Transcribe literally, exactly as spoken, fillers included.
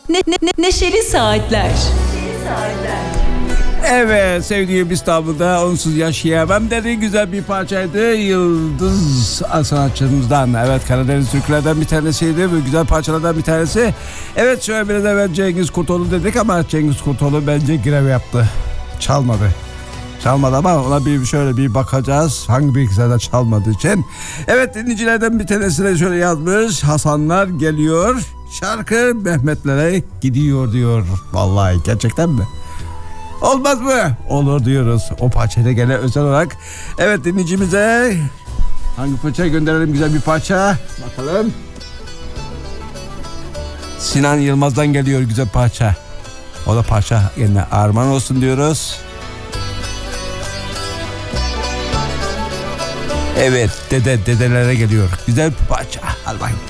Ne, ne, ne, Neşeli Saatler. Evet sevdiğim İstanbul'da onsuz yaşayamam dediği güzel bir parçaydı. Yıldız sanatçımızdan. Evet, Karadeniz türkülerden bir tanesiydi. Bu güzel parçalardan bir tanesi. Evet, şöyle biraz evvel Cengiz Kurtoğlu dedik ama Cengiz Kurtoğlu bence grev yaptı. Çalmadı. Çalmadı ama ona bir şöyle bir bakacağız. Hangi bilgisayarda çalmadığı için. Evet, dinleyicilerden bir tanesine şöyle yazmış. Hasanlar geliyor. Şarkı Mehmetlere gidiyor diyor. Vallahi gerçekten mi? Olmaz mı? Olur diyoruz. O parçayla gene özel olarak. Evet, dinleyicimize hangi parçayı gönderelim? Güzel bir parça. Bakalım. Sinan Yılmaz'dan geliyor güzel parça. O da parça yine armağan olsun diyoruz. Evet, dede dedelere geliyor. Güzel bir parça. Al bakayım.